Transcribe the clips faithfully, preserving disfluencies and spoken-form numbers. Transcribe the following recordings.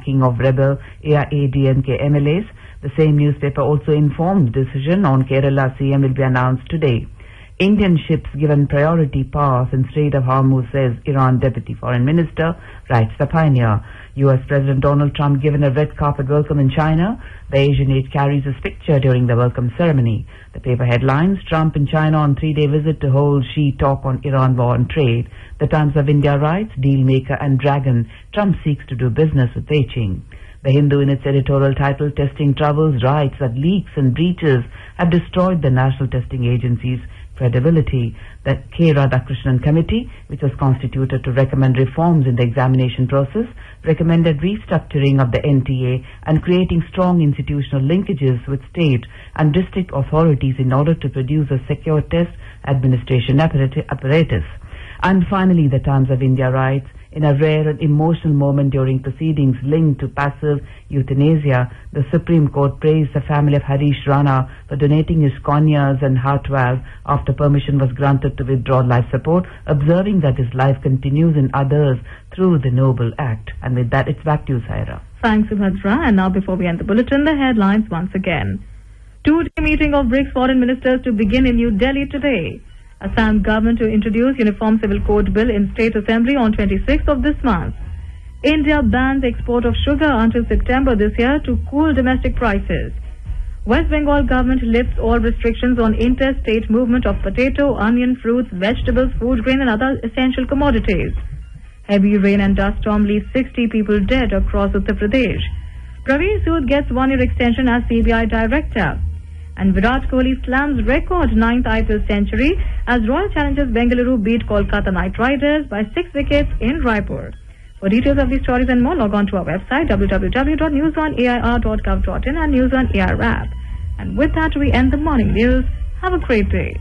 taking of rebel A I A D M K M L As. The same newspaper also informed the decision on Kerala C M will be announced today. Indian ships given priority pass in Strait of Hormuz, says Iran Deputy Foreign Minister, writes the Pioneer. U S President Donald Trump given a red carpet welcome in China. The Asian aide carries his picture during the welcome ceremony. The paper headlines, Trump in China on three-day visit to hold Xi talk on Iran war and trade. The Times of India writes, deal maker and dragon, Trump seeks to do business with Beijing. The Hindu in its editorial title, Testing Troubles, writes that leaks and breaches have destroyed the National Testing Agency's credibility. The K. Radhakrishnan Committee, which was constituted to recommend reforms in the examination process, recommended restructuring of the N T A and creating strong institutional linkages with state and district authorities in order to produce a secure test administration apparatus. And finally, the Times of India writes, in a rare and emotional moment during proceedings linked to passive euthanasia, the Supreme Court praised the family of Harish Rana for donating his corneas and heart valve after permission was granted to withdraw life support, observing that his life continues in others through the noble act. And with that, it's back to you, Saira. Thanks, Subhadra. And now, before we end the bulletin, the headlines once again. Two-day meeting of BRICS foreign ministers to begin in New Delhi today. Assam government to introduce Uniform Civil Code Bill in State Assembly on twenty-sixth of this month. India bans export of sugar until September this year to cool domestic prices. West Bengal government lifts all restrictions on interstate movement of potato, onion, fruits, vegetables, food grain and other essential commodities. Heavy rain and dust storm leaves sixty people dead across Uttar Pradesh. Praveen Sood gets one-year extension as C B I director. And Virat Kohli slams record ninth I P L century as Royal Challengers Bengaluru beat Kolkata Knight Riders by six wickets in Raipur. For details of these stories and more, log on to our website w w w dot news one a i r dot gov dot in and News One A I R app. And with that, we end the morning news. Have a great day.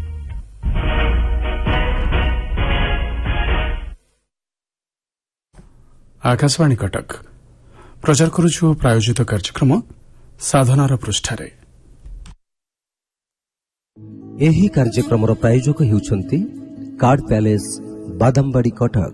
Akashvani Cuttack प्रचार करुछु प्रायोजित कार्यक्रम साधनार पृष्ठारे। ଏହି କାର୍ଯ୍ୟକ୍ରମର ପ୍ରାୟୋଜକ ହେଉଛନ୍ତି card palace Badambadi Cuttack.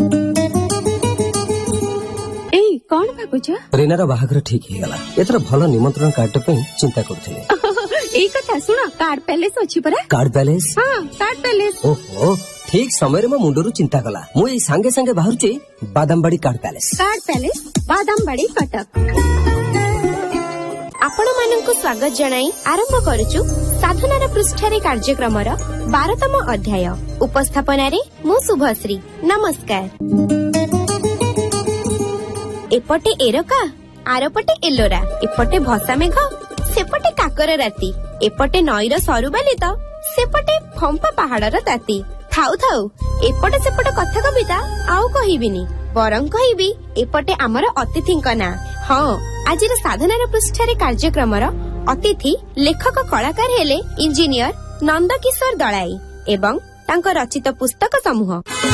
ଏଇ କଣ ଭାବୁଛ? ରେନାର ବାହାଘର ଠିକ ହେଇଗଲା। ଏଥର ଭଲ ନିମନ୍ତ୍ରଣ କାର୍ଡ ପାଇଁ ଚିନ୍ତା କରୁଥିଲି। ଏଇ କଥା ଶୁଣ, କାର୍ଡ ପ୍ୟାଲେସ ଅଛି ପରା। Card palace? ହଁ, କାର୍ଡ ପ୍ୟାଲେସ। ଓହୋ, ଠିକ ସମୟରେ ମୋ ମୁଣ୍ଡରୁ ଚିନ୍ତା ଗଲା। ମୁଁ ଏଇ ସାଙ୍ଗେ ସାଙ୍ଗେ ବାହାରୁଛି Badambadi card palace. Card palace Badambadi Cuttack. आपण मानकु स्वागत जणाई आरंभ करूछु साधनार पृष्ठारे कार्यक्रमर बारतम अध्याय। उपस्थापना रे मु शुभश्री। नमस्कार। एपटे एरका, आरपटे एलोरा, एपटे भसा मेघ, सेपटे काकर राती, एपटे नईर सरुबाली तो सेपटे फंपा पहाड़र ताती। थाउ थाउ एपटे सेपटे कथा कविता आउ कहिबिनी, बरं कहिबी एपटे आमर अतिथिंक ना। हाँ, आज साधनार पृष्ठारे कार्यक्रमर अतिथि लेखक कलाकार हेले इंजीनियर नंदकिशोर दलाई एवं तांको रचित पुस्तक समूह।